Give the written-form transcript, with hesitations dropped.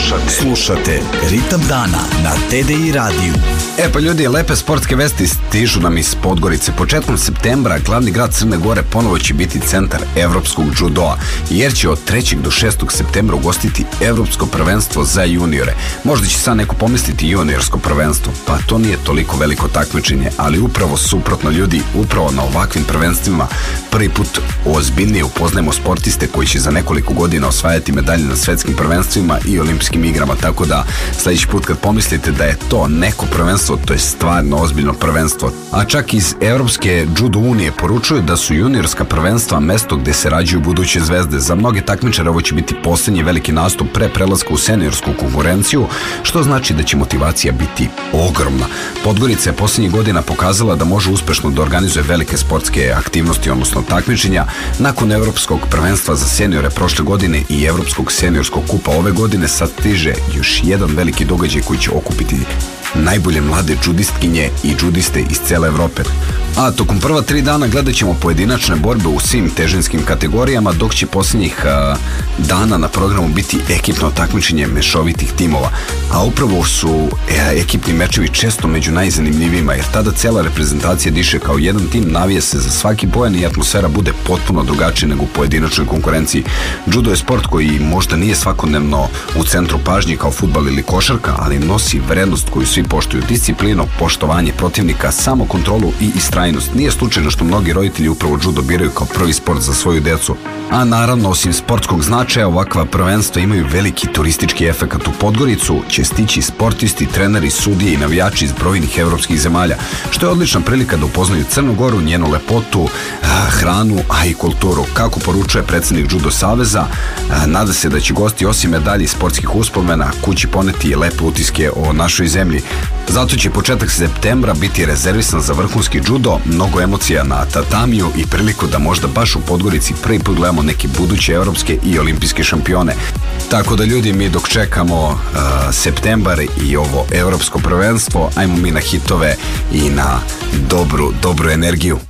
Slušate Ritam dana na TDI radiju. Pa ljudi, lepe sportske vesti stižu nam iz Podgorice. Početkom septembra glavni grad Crne Gore ponovo će biti centar evropskog džudoa, jer će od 3. do 6. septembra ugostiti evropsko prvenstvo za juniore. Možda će sad neko pomisliti juniorsko prvenstvo, pa to nije toliko veliko takmičenje, ali upravo suprotno ljudi, upravo na ovakvim prvenstvima prvi put ozbiljnije upoznajemo sportiste koji će za nekoliko godina osvajati medalje na svetskim prvenstvima i olimpijskim igrama, tako da sledeći put kad pomislite da je to neko prvenstvo, to je stvarno ozbiljno prvenstvo. A čak iz Evropske judo unije poručuju da su juniorska prvenstva mesto gde se rađaju buduće zvezde. Za mnoge takmičare ovo će biti poslednji veliki nastup pre prelaska u seniorsku konkurenciju, što znači da će motivacija biti ogromna. Podgorica je poslednjih godina pokazala da može uspešno da organizuje velike sportske aktivnosti, odnosno takmičenja. Nakon evropskog prvenstva za seniore prošle godine i evropskog seniorskog kupa ove godine sad stiže još jedan veliki događaj koji će okupiti najbolje mlade džudistkinje i džudiste iz cele Evrope. A tokom prva 3 dana gledat ćemo pojedinačne borbe u svim težinskim kategorijama, dok će posljednjih dana na programu biti ekipno takmičenje mešovitih timova. A upravo su ekipni mečevi često među najzanimljivijima, jer tada cela reprezentacija diše kao jedan tim, navija se za svaki poen i atmosfera bude potpuno drugačija nego u pojedinačnoj konkurenciji. Judo je sport koji možda nije svakodnevno u centru pažnje kao fudbal ili košarka, ali nosi vrednost koju svi poštuju: disciplinu, poštovanje protivnika, samokontrolu i istrajnost. Nije slučajno što mnogi roditelji upravo judo biraju kao prvi sport za svoju decu. A naravno, osim sportskog značaja, ovakva prvenstva imaju veliki turistički efekat. U Podgoricu će stići sportisti, treneri, sudije i navijači iz brojnih evropskih zemalja, što je odlična prilika da upoznaju Crnu Goru, njenu lepotu, hranu, a i kulturu. Kako poručuje predsednik Judo saveza, nada se da će gosti osim medalji sportskih uspomena kući poneti lepe utiske o našoj zemlji. Zato će početak septembra biti rezervisan za vrhunski judo, mnogo emocija na tatamiju i priliku da možda baš u Podgorici prvi put gledamo neke buduće evropske i olimpijske šampione. Tako da ljudi, mi dok čekamo septembar i ovo evropsko prvenstvo, ajmo mi na hitove i na dobru energiju.